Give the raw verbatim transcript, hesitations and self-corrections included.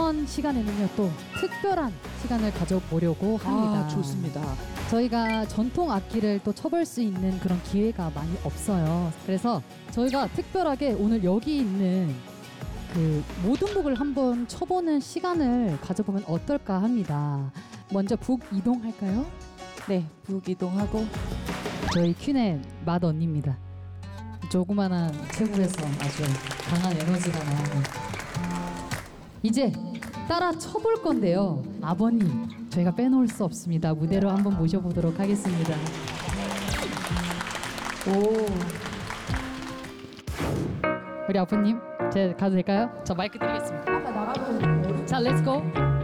이번 시간에는요 또 특별한 시간을 가져보려고 합니다. 아, 좋습니다. 저희가 전통 악기를 또 쳐볼 수 있는 그런 기회가 많이 없어요. 그래서 저희가 특별하게 오늘 여기 있는 그 모든 곡을 한번 쳐보는 시간을 가져보면 어떨까 합니다. 먼저 북 이동할까요? 네, 북이동하고 저희 퀸의 맏 언니입니다. 조그만한 체구에서 아주 강한 에너지가 나오는. 이제 따라 쳐볼 건데요. 아버님 저희가 빼놓을 수 없습니다. 무대로 한번 모셔보도록 하겠습니다. 오, 우리 아버님, 제가 가도 될까요? 자, 마이크 드리겠습니다. 자, 렛츠고.